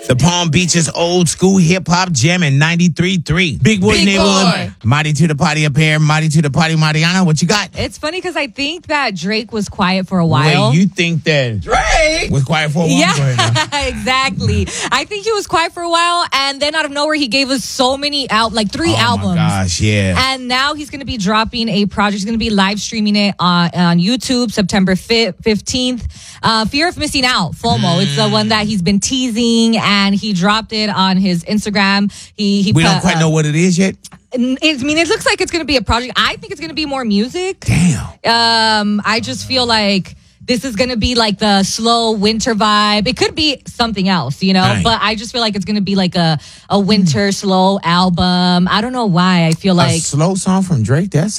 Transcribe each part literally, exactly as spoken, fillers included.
The Palm Beaches old school hip hop jam in ninety-three point three. Big Boy Big Neighborhood. Mighty to the party up here. Mighty to the party, Mariana. What you got? It's funny because I think that Drake was quiet for a while. Wait, you think that Drake was quiet for a while? Yeah, exactly. I think he was quiet for a while, and then out of nowhere, he gave us so many out, like three oh albums. Oh my gosh, yeah. And now he's going to be dropping a project. He's going to be live streaming it on, on YouTube September fifteenth. Uh, Fear of Missing Out, FOMO. Mm. It's the one that he's been teasing, and he dropped it on his Instagram. He, he we put, don't quite uh, know what it is yet. It, I mean, it looks like it's going to be a project. I think it's going to be more music. Damn. Um, I just feel like this is going to be like the slow winter vibe. It could be something else, you know, right. But I just feel like it's going to be like a, a winter slow album. I don't know why. I feel like a slow song from Drake. That's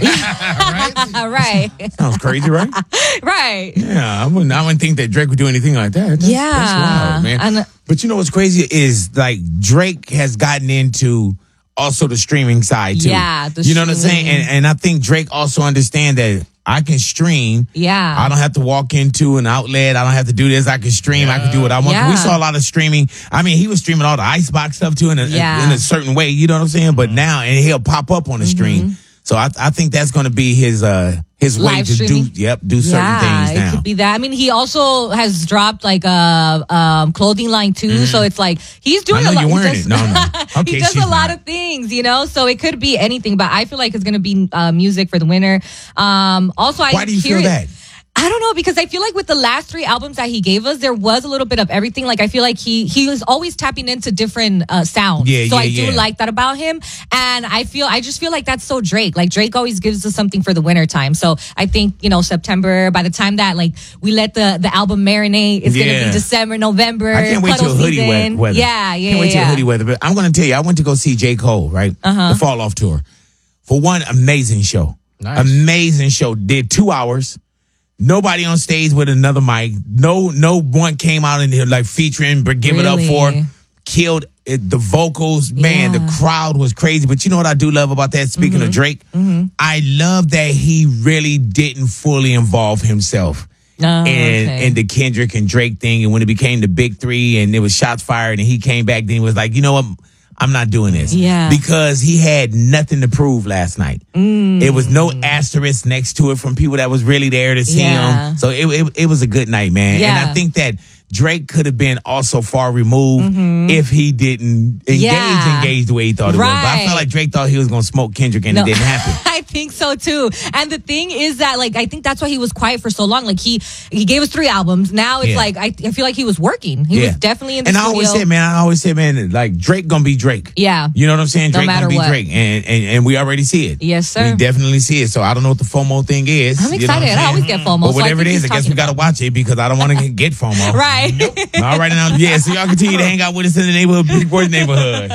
right. right. Sounds crazy, right? Right. Yeah. I wouldn't, I wouldn't think that Drake would do anything like that. That's, yeah. That's wild, man. And, but you know what's crazy is like Drake has gotten into also the streaming side too. Yeah. The you know streaming. what I'm saying? And, and I think Drake also understands that I can stream. Yeah. I don't have to walk into an outlet. I don't have to do this. I can stream. Yeah. I can do what I want. Yeah. We saw a lot of streaming. I mean, he was streaming all the Icebox stuff too in a, yeah. in a certain way. You know what I'm saying? But now, and he'll pop up on the mm-hmm. stream. So I, I think that's going to be his uh his Live way to streaming. do yep do certain yeah, things now. It could be that. I mean, he also has dropped like a um, clothing line too. Mm-hmm. So it's like he's doing I know a lot. You're wearing does, it. No, no. Okay, he does a lot not. of things, you know. So it could be anything. But I feel like it's going to be uh, music for the winter. Um, also, I why do you hear feel it, that? I don't know, because I feel like with the last three albums that he gave us, there was a little bit of everything. Like, I feel like he he was always tapping into different uh, sounds. Yeah, so yeah, I do yeah. like that about him. And I feel, I just feel like that's so Drake. Like, Drake always gives us something for the winter time. So I think, you know, September, by the time that, like, we let the, the album marinate, it's yeah. going to be December, November. I can't wait till hoodie season. weather. Yeah, yeah, Can't wait yeah. till hoodie weather. But I'm going to tell you, I went to go see J. Cole, right? Uh-huh. The Fall Off Tour. For one, amazing show. Nice. Amazing show. Did two hours. Nobody on stage with another mic. No, no one came out in here like featuring, but give really? it up for. Killed it, the vocals. Man, yeah. the crowd was crazy. But you know what I do love about that? Speaking mm-hmm. of Drake, mm-hmm. I love that he really didn't fully involve himself oh, in, okay. in the Kendrick and Drake thing. And when it became the big three and there was shots fired and he came back, then he was like, you know what? I'm not doing this. Yeah. Because he had nothing to prove last night. Mm. It was no asterisk next to it from people that was really there to see Yeah. him. So it, it it was a good night, man. Yeah. And I think that Drake could have been also far removed mm-hmm. if he didn't engage, Yeah. engage the way he thought it Right. was. But I felt like Drake thought he was going to smoke Kendrick and No. it didn't happen. I think so too. And the thing is that, like, I think that's why he was quiet for so long. Like, he he gave us three albums. Now it's Yeah. like, I, I feel like he was working. He Yeah. was definitely in the And I studio. always said, man, I always said, man, like Drake gonna be Drake. Yeah. You know what I'm saying? No Drake matter gonna be what. Drake. And, and and we already see it. Yes, sir. We definitely see it. So I don't know what the FOMO thing is. I'm You know what excited. I saying? always get FOMO. But so I whatever think it is, I he's guess we talking gotta about- watch it because I don't want to get FOMO. Right. All right, now, yeah, so y'all continue to hang out with us in the neighborhood, Big Boy Neighborhood.